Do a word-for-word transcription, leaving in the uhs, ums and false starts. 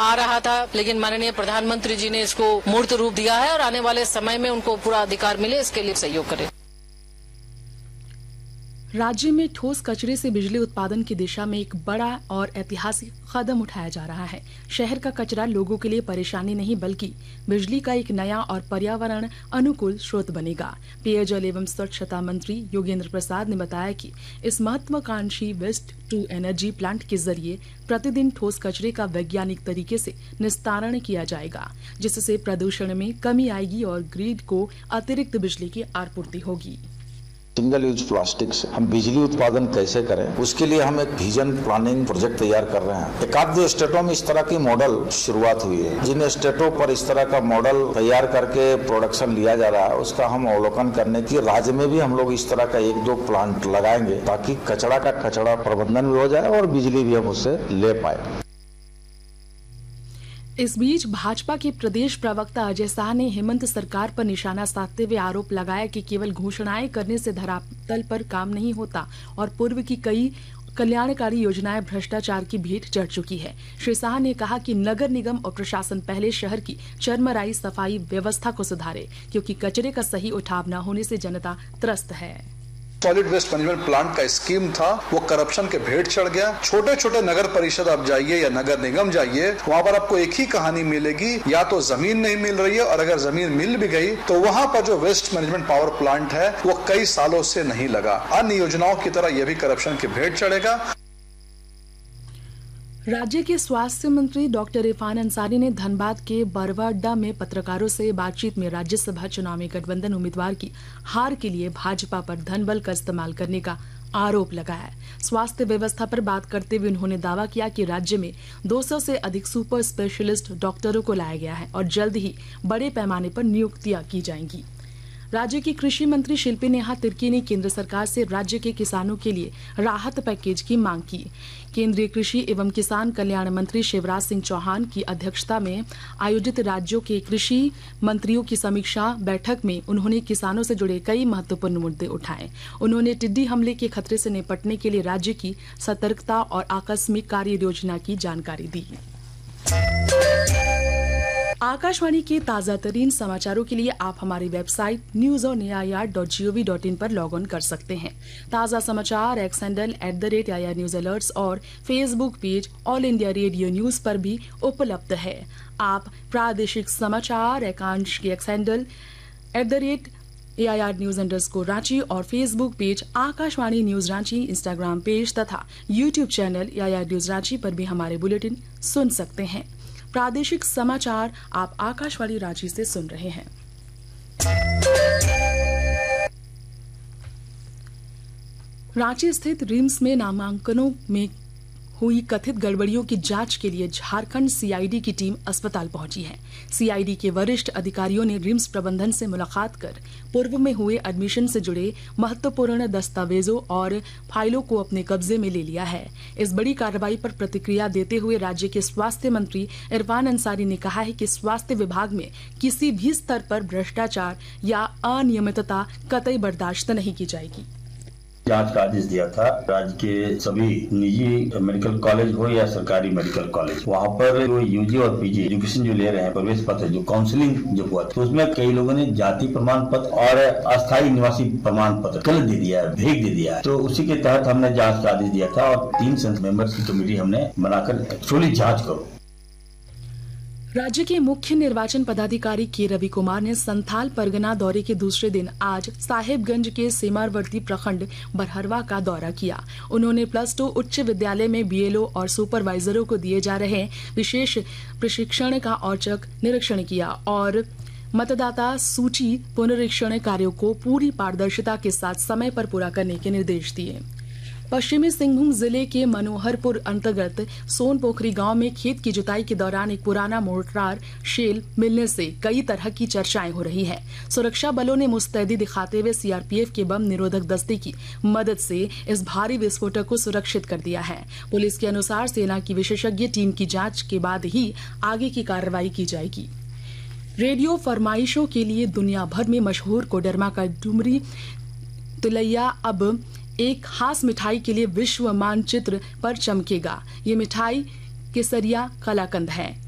आ रहा था, लेकिन माननीय प्रधानमंत्री जी ने इसको मूर्त रूप दिया है और आने वाले समय में उनको पूरा अधिकार मिले, इसके लिए सहयोग करें। राज्य में ठोस कचरे से बिजली उत्पादन की दिशा में एक बड़ा और ऐतिहासिक कदम उठाया जा रहा है। शहर का कचरा लोगों के लिए परेशानी नहीं बल्कि बिजली का एक नया और पर्यावरण अनुकूल स्रोत बनेगा। पेयजल एवं स्वच्छता मंत्री योगेंद्र प्रसाद ने बताया कि इस महत्वाकांक्षी वेस्ट टू एनर्जी प्लांट के जरिए प्रतिदिन ठोस कचरे का वैज्ञानिक तरीके से निस्तारण किया जाएगा, जिससे प्रदूषण में कमी आएगी और ग्रिड को अतिरिक्त बिजली की आपूर्ति होगी। सिंगल यूज प्लास्टिक से हम बिजली उत्पादन कैसे करें, उसके लिए हम एक विजन प्लानिंग प्रोजेक्ट तैयार कर रहे हैं। एक आध दो स्टेटों में इस तरह की मॉडल शुरुआत हुई है। जिन स्टेटों पर इस तरह का मॉडल तैयार करके प्रोडक्शन लिया जा रहा है, उसका हम अवलोकन करने की राज्य में भी हम लोग इस तरह का एक दो प्लांट लगाएंगे, ताकि कचरा का कचरा प्रबंधन भी हो जाए और बिजली भी हम उससे ले पाए। इस बीच भाजपा के प्रदेश प्रवक्ता अजय शाह ने हेमंत सरकार पर निशाना साधते हुए आरोप लगाया कि केवल घोषणाएं करने से धरातल पर काम नहीं होता और पूर्व की कई कल्याणकारी योजनाएं भ्रष्टाचार की भेंट चढ़ चुकी है। श्री शाह ने कहा कि नगर निगम और प्रशासन पहले शहर की चरमराई सफाई व्यवस्था को सुधारे, क्योंकि कचरे का सही उठाव न होने से जनता त्रस्त है। सॉलिड वेस्ट मैनेजमेंट प्लांट का स्कीम था, वो करप्शन के भेंट चढ़ गया। छोटे छोटे नगर परिषद आप जाइए या नगर निगम जाइए, वहाँ पर आपको एक ही कहानी मिलेगी, या तो जमीन नहीं मिल रही है, और अगर जमीन मिल भी गई तो वहाँ पर जो वेस्ट मैनेजमेंट पावर प्लांट है वो कई सालों से नहीं लगा। अन्य योजनाओं की तरह यह भी करप्शन के भेंट चढ़ेगा। राज्य के स्वास्थ्य मंत्री डॉक्टर इरफान अंसारी ने धनबाद के बरवाडा में पत्रकारों से बातचीत में राज्यसभा चुनाव में गठबंधन उम्मीदवार की हार के लिए भाजपा पर धनबल का इस्तेमाल करने का आरोप लगाया। स्वास्थ्य व्यवस्था पर बात करते हुए उन्होंने दावा किया कि राज्य में दो सौ से अधिक सुपर स्पेशलिस्ट डॉक्टरों को लाया गया है और जल्द ही बड़े पैमाने पर नियुक्तियां की जाएंगी। राज्य की कृषि मंत्री शिल्पी नेहा तिर्की ने केंद्र सरकार से राज्य के किसानों के लिए राहत पैकेज की मांग की। केंद्रीय कृषि एवं किसान कल्याण मंत्री शिवराज सिंह चौहान की अध्यक्षता में आयोजित राज्यों के कृषि मंत्रियों की समीक्षा बैठक में उन्होंने किसानों से जुड़े कई महत्वपूर्ण मुद्दे उठाए। उन्होंने टिड्डी हमले के खतरे से निपटने के लिए राज्य की सतर्कता और आकस्मिक कार्य योजना की जानकारी दी। आकाशवाणी के ताजा तरीन समाचारों के लिए आप हमारी website news on A I R dot G O V dot in पर लॉग ऑन कर सकते हैं। ताजा समाचार x handle at the rate I R news alerts और Facebook page all India radio news पर भी उपलब्ध है। आप प्रादेशिक समाचार एकांश के x handle at the rate A I R news underscore Ranchi और Facebook page Akashvani news Ranchi, Instagram page तथा YouTube channel A I R news Ranchi पर भी हमारे बुलेटिन सुन सकते हैं। प्रादेशिक समाचार आप आकाशवाणी रांची से सुन रहे हैं। रांची स्थित रिम्स में नामांकनों में हुई कथित गड़बड़ियों की जांच के लिए झारखंड सी आई डी की टीम अस्पताल पहुंची है। सी आई डी के वरिष्ठ अधिकारियों ने रिम्स प्रबंधन से मुलाकात कर पूर्व में हुए एडमिशन से जुड़े महत्वपूर्ण दस्तावेजों और फाइलों को अपने कब्जे में ले लिया है। इस बड़ी कार्रवाई पर प्रतिक्रिया देते हुए राज्य के स्वास्थ्य मंत्री इरफान अंसारी ने कहा है कि स्वास्थ्य विभाग में किसी भी स्तर पर भ्रष्टाचार या अनियमितता कतई बर्दाश्त नहीं की जाएगी। जांच का आदेश दिया था। राज्य के सभी निजी मेडिकल कॉलेज हो या सरकारी मेडिकल कॉलेज, वहाँ पर जो यूजी और पीजी एजुकेशन जो ले रहे हैं, प्रवेश पत्र जो काउंसलिंग जो हुआ तो उसमें कई लोगों ने जाति प्रमाण पत्र और अस्थायी निवासी प्रमाण पत्र गलत दे दिया है, भेज दे दिया है। तो उसी के तहत हमने जाँच का आदेश दिया था और तीन संसद मेंबर्स की कमेटी हमने बनाकर एक्चुअली जाँच करो। राज्य के मुख्य निर्वाचन पदाधिकारी के रवि कुमार ने संथाल परगना दौरे के दूसरे दिन आज साहेबगंज के सीमावर्ती प्रखंड बरहरवा का दौरा किया। उन्होंने प्लस टू उच्च विद्यालय में बी एल ओ और सुपरवाइजरों को दिए जा रहे विशेष प्रशिक्षण का औचक निरीक्षण किया और मतदाता सूची पुनरीक्षण कार्यों को पूरी पारदर्शिता के साथ समय पर पूरा करने के निर्देश दिए। पश्चिमी सिंहभूम जिले के मनोहरपुर अंतर्गत सोनपोखरी गांव में खेत की जुताई के दौरान एक पुराना मोर्टार शेल मिलने से कई तरह की चर्चाएं हो रही हैं। सुरक्षा बलों ने मुस्तैदी दिखाते हुए सी आर पी एफ के बम निरोधक दस्ते की मदद से इस भारी विस्फोटक को सुरक्षित कर दिया है। पुलिस के अनुसार सेना की विशेषज्ञ टीम की जांच के बाद ही आगे की कार्रवाई की जाएगी। रेडियो फरमाइशों के लिए दुनिया भर में मशहूर कोडरमा का डुमरी तिलैया अब एक खास मिठाई के लिए विश्व मानचित्र पर चमकेगा। ये मिठाई केसरिया कलाकंद है।